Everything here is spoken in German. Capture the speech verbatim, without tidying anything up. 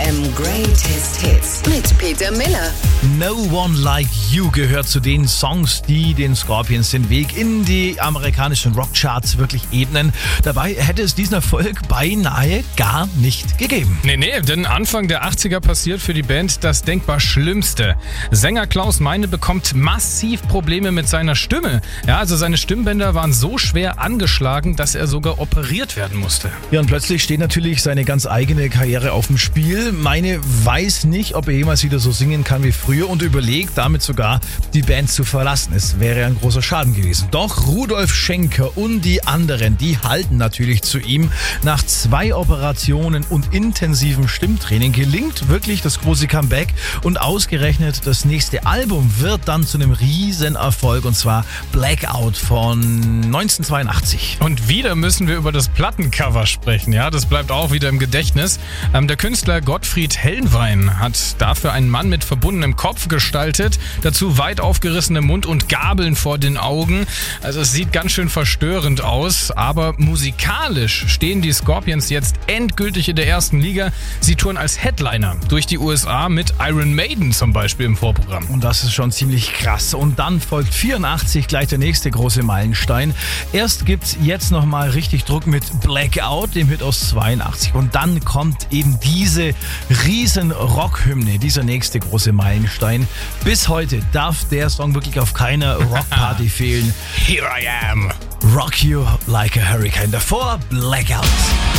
M Greatest Hits mit Peter Miller. No One Like You gehört zu den Songs, die den Scorpions den Weg in die amerikanischen Rockcharts wirklich ebnen. Dabei hätte es diesen Erfolg beinahe gar nicht gegeben. Nee, nee, denn Anfang der achtziger passiert für die Band das denkbar Schlimmste. Sänger Klaus Meine bekommt massiv Probleme mit seiner Stimme. Ja, also seine Stimmbänder waren so schwer angeschlagen, dass er sogar operiert werden musste. Ja, und plötzlich steht natürlich seine ganz eigene Karriere auf dem Spiel. Meine weiß nicht, ob er jemals wieder so singen kann wie früher und überlegt damit sogar, die Band zu verlassen. Es wäre ein großer Schaden gewesen. Doch Rudolf Schenker und die anderen, die halten natürlich zu ihm. Nach zwei Operationen und intensivem Stimmtraining gelingt wirklich das große Comeback und ausgerechnet das nächste Album wird dann zu einem Riesenerfolg und zwar Blackout von neunzehnhundertzweiundachtzig. Und wieder müssen wir über das Plattencover sprechen, ja, das bleibt auch wieder im Gedächtnis. Ähm, der Künstler Gottfried Hellwein hat dafür einen Mann mit verbundenem Kopf gestaltet, dazu weit aufgerissene Mund und Gabeln vor den Augen. Also es sieht ganz schön verstörend aus, aber musikalisch stehen die Scorpions jetzt endgültig in der ersten Liga. Sie touren als Headliner durch die U S A mit Iron Maiden zum Beispiel im Vorprogramm. Und das ist schon ziemlich krass. Und dann folgt vierundachtzig gleich der nächste große Meilenstein. Erst gibt's jetzt nochmal richtig Druck mit Blackout, dem Hit aus zweiundachtzig. Und dann kommt eben diese riesen Rockhymne, dieser nächste große Meilenstein. Bis heute darf der Song wirklich auf keiner Rockparty fehlen. Here I am. Rock You Like a Hurricane. Davor Blackout.